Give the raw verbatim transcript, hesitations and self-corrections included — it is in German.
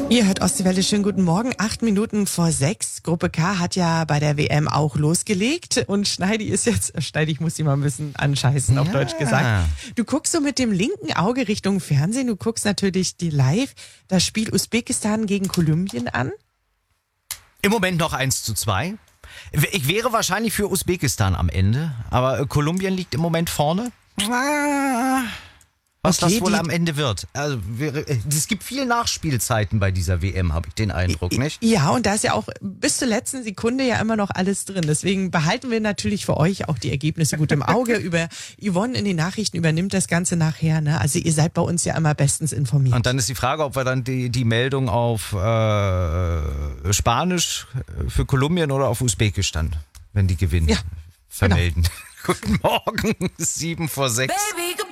Ihr hört Ostseewelle, schönen guten Morgen. Acht Minuten vor sechs. Gruppe K hat ja bei der W M auch losgelegt. Und Schneidi ist jetzt, Schneidi, ich muss dich mal ein bisschen anscheißen, auf Ja. Deutsch gesagt. Du guckst so mit dem linken Auge Richtung Fernsehen. Du guckst natürlich die live das Spiel Usbekistan gegen Kolumbien an. Im Moment noch eins zu zwei. Ich wäre wahrscheinlich für Usbekistan am Ende, aber Kolumbien liegt im Moment vorne. Was Okay, das wohl die- am Ende wird. Also, wir- es gibt viel Nachspielzeiten bei dieser W M, habe ich den Eindruck, nicht? Ja, und da ist ja auch bis zur letzten Sekunde ja immer noch alles drin. Deswegen behalten wir natürlich für euch auch die Ergebnisse gut im Auge. Über Yvonne in den Nachrichten übernimmt das Ganze nachher. Ne? Also ihr seid bei uns ja immer bestens informiert. Und dann ist die Frage, ob wir dann die, die Meldung auf äh, Spanisch für Kolumbien oder auf Usbekistan, wenn die gewinnen, Ja, vermelden. Guten Morgen, sieben vor sechs. Baby,